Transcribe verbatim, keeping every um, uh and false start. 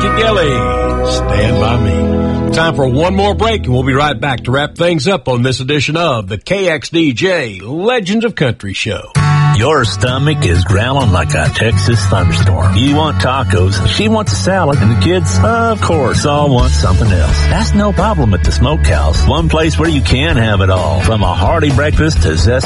Ricky Gilly, Stand By Me. Time for one more break, and we'll be right back to wrap things up on this edition of the K X D J Legends of Country Show. Your stomach is growling like a Texas thunderstorm. You want tacos, she wants a salad, and the kids, of course, all want something else. That's no problem at the Smokehouse. One place where you can have it all, from a hearty breakfast to zest